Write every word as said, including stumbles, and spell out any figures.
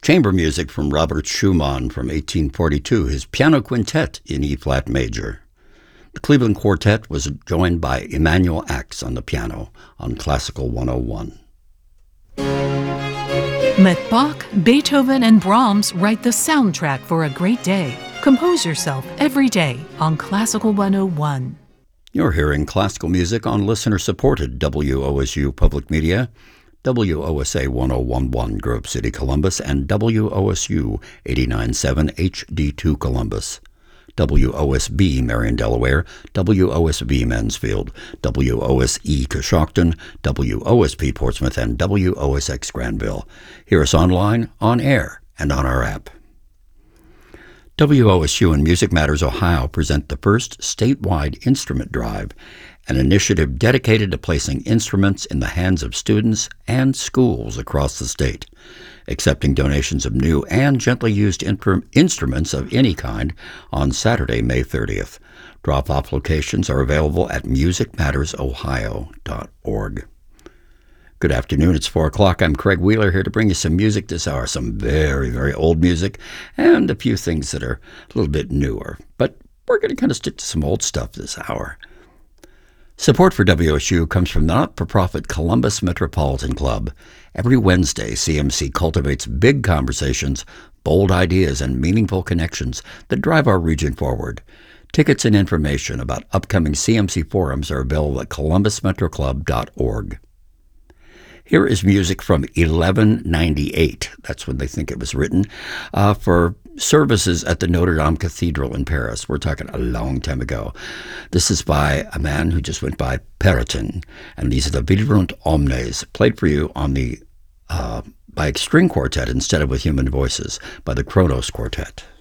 Chamber music from Robert Schumann from eighteen forty-two, his piano quintet in E-flat major. The Cleveland Quartet was joined by Emanuel Ax on the piano on Classical one oh one. Let Bach, Beethoven, and Brahms write the soundtrack for a great day. Compose yourself every day on Classical one oh one. You're hearing classical music on listener-supported W O S U Public Media, W O S A one oh one point one Grove City, Columbus, and W O S U eighty-nine point seven H D two Columbus, W O S B Marion, Delaware, W O S V Mansfield, W O S E Coshocton, W O S P Portsmouth, and W O S X Granville. Hear us online, on air, and on our app. W O S U and Music Matters Ohio present the first statewide instrument drive, an initiative dedicated to placing instruments in the hands of students and schools across the state, accepting donations of new and gently used in- instruments of any kind on Saturday, May thirtieth. Drop-off locations are available at music matters ohio dot org. Good afternoon, it's four o'clock. I'm Craig Wheeler here to bring you some music this hour, some very, very old music, and a few things that are a little bit newer. But we're going to kind of stick to some old stuff this hour. Support for W O S U comes from the not-for-profit Columbus Metropolitan Club. Every Wednesday, C M C cultivates big conversations, bold ideas, and meaningful connections that drive our region forward. Tickets and information about upcoming C M C forums are available at columbus metro club dot org. Here is music from eleven ninety-eight, that's when they think it was written, uh, for services at the Notre Dame Cathedral in Paris. We're talking a long time ago. This is by a man who just went by Periton, and these are the Vibrant Omnes, played for you on the uh, by a string quartet instead of with human voices, by the Kronos Quartet.